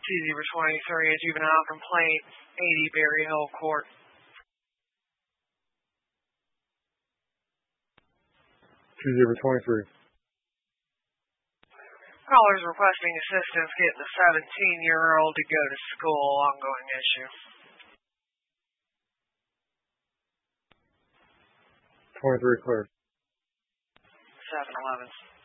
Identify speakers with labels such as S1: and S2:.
S1: 2-023, a juvenile complaint, 80 Berry Hill Court.
S2: 2-023.
S1: Callers requesting assistance getting a 17-year-old to go to school, ongoing issue.
S2: 23 clear.
S1: 7-11.